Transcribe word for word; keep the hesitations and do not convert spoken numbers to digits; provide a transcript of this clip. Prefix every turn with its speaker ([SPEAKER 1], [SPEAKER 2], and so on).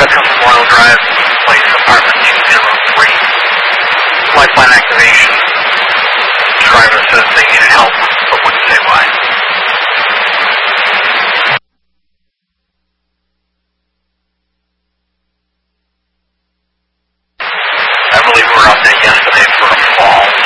[SPEAKER 1] Western Memorial Drive, place apartment two zero three. Lifeline activation. Driver says they needed help.